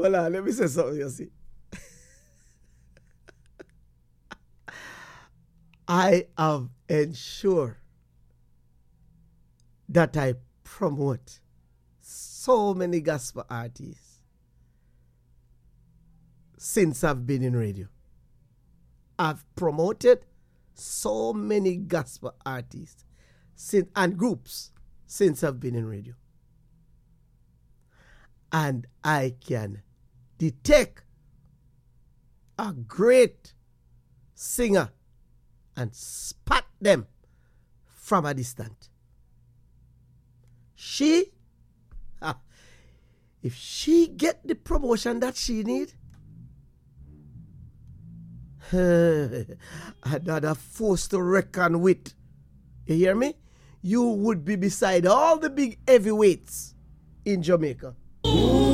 Hold on, let me say something, you see. I have ensured that I promote so many gospel artists since I've been in radio. I've promoted so many gospel artists and groups since I've been in radio. And I can detect a great singer and spot them from a distance. If she get the promotion that she need, another force to reckon with. You hear me? You would be beside all the big heavyweights in Jamaica.